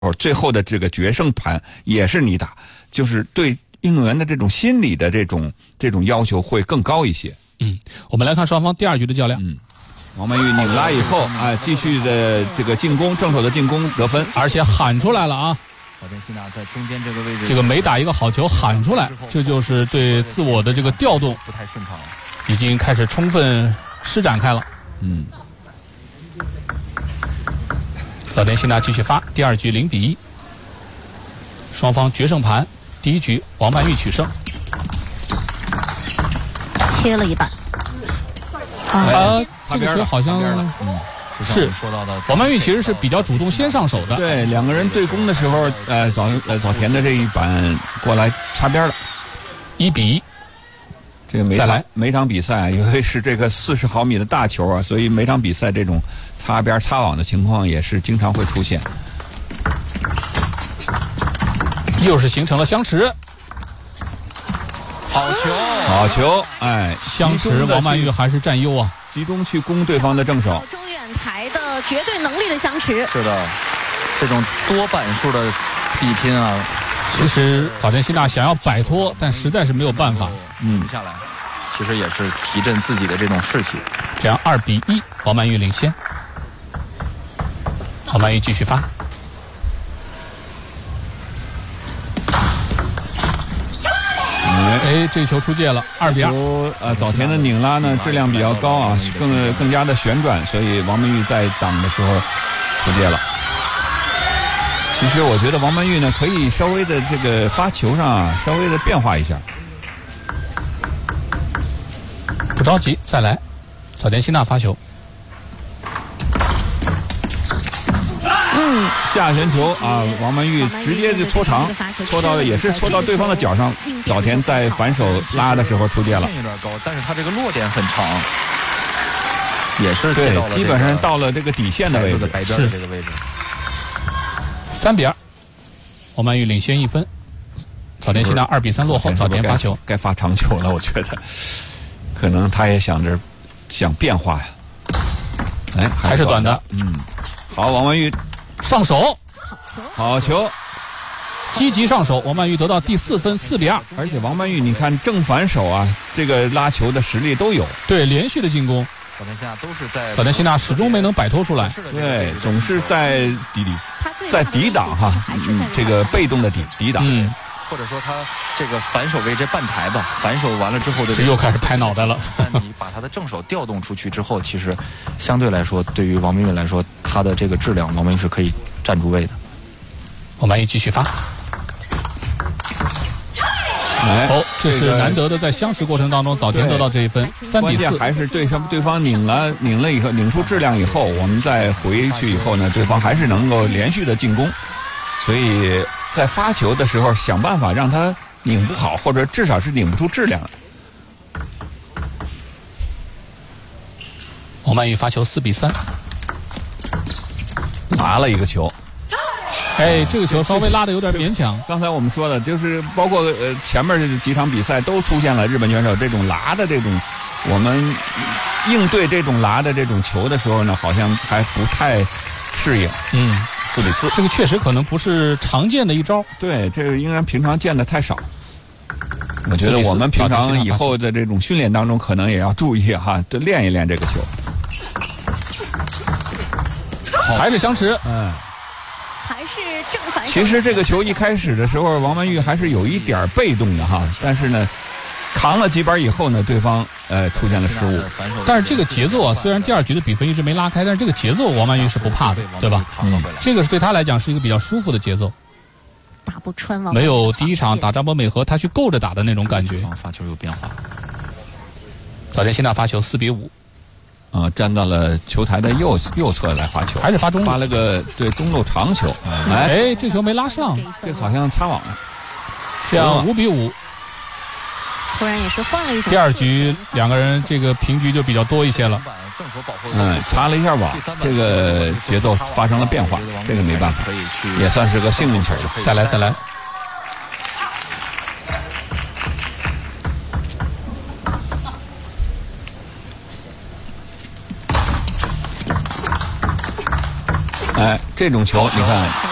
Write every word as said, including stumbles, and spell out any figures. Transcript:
最后的这个决胜盘也是你打，就是对运动员的这种心理的这种这种要求会更高一些。 嗯，我们来看双方第二局的较量。 嗯，王曼玉拧拉以后啊，继续的这个进攻，正手的进攻得分， 而且喊出来了啊。 小田希娜在中间这个位置， 这个每打一个好球喊出来，这就是对自我的这个调动不太顺畅了， 已经开始充分施展开了。 嗯， 小田希娜继续发，第二局零比一，双方决胜盘。第一局王曼玉取胜， 切了一半。 啊，这个球好像嗯。 是说到的，王曼玉其实是比较主动先上手的。 对，两个人对攻的时候，呃，早呃早田的这一板过来擦边了， 一比一。 这个每再来每场比赛，因为是这个四十毫米的大球啊，所以每场比赛这种擦边擦网的情况也是经常会出现。 又是形成了相持， 好球， 好球，哎， 相持，王曼玉还是占优啊。 集中去攻对方的正手， 中远台的绝对能力的相持。 是的，这种多板数的比拼啊， 其实早田希娜想要摆脱，但实在是没有办法， 嗯，下来，其实也是提振自己的这种士气。 这样二比一，王曼玉领先。王曼玉继续发。哎，这球出界了，二比二。 呃，早田的拧拉呢质量比较高啊，更更加的旋转，所以王曼玉在挡的时候出界了。其实我觉得王曼玉呢可以稍微的这个发球上啊稍微的变化一下。 不着急，再来。早田希娜发球。 嗯， 下旋球啊，王曼玉直接就搓长，搓到也是搓到对方的脚上。早田在反手拉的时候出界了， 有点高，但是他这个落点很长，也是对， 到了、这个、 基本上到了这个底线的位置， 白边的这个位置。 三比二，王曼玉领先一分。早田希娜二比三落后，早田发球， 该发长球了，我觉得，可能他也想着想变化呀。哎， 还是短的， 嗯，好，王曼玉。 上手， 好球， 好球， 积极上手，王曼玉得到第四分，四比二。 而且王曼玉，你看正反手啊，这个拉球的实力都有。 对，连续的进攻， 早田希娜都是在， 早田希娜始终没能摆脱出来。 对，总是在抵抵，在抵挡哈，嗯，这个被动的抵抵挡。 嗯， 或者说他这个反手为这半台吧，反手完了之后的这又开始拍脑袋了。 你把他的正手调动出去之后，其实相对来说，对于王曼玉来说，他的这个质量，王曼玉是可以站住位的。 王曼玉继续发。 哎， 哦，这是难得的在相持过程当中，早田得到这一分，三比四。 关键还是对上对方拧了拧了以后，拧出质量以后，我们再回去以后呢，对方还是能够连续的进攻，所以在发球的时候想办法让他拧不好，或者至少是拧不出质量。 王曼玉发球四比三， 拿了一个球。 哎，这个球稍微拉的有点勉强。 刚才我们说的，就是包括呃前面几场比赛都出现了日本选手这种拉的这种，我们应对这种拉的这种球的时候呢，好像还不太适应。 嗯， 四比四， 这个确实可能不是常见的一招。 对，这个应该平常见的太少。我觉得我们平常以后的这种训练当中，可能也要注意哈，就练一练这个球。 还是相持， 嗯。 还是正反手。 其实这个球一开始的时候，王曼玉还是有一点被动的哈，但是呢，扛了几板以后呢，对方呃出现了失误。 但是这个节奏啊，虽然第二局的比分一直没拉开，但是这个节奏王曼玉是不怕的，对吧？嗯，这个是对他来讲是一个比较舒服的节奏， 打不穿王。 没有第一场打张博美和他去够着打的那种感觉。 发球有变化。 早田希娜发球四比五。 啊、呃，站到了球台的右右侧来发球， 还是发中路， 发了个对中路长球。 哎，哎这球没拉上， 这好像擦网了。 这样五比五。 突然也是换了一种。 第二局两个人这个平局就比较多一些了。 嗯，擦了一下网，这个节奏发生了变化，这个没办法，也算是个幸运球了。 再来，再来。 哎，这种球你看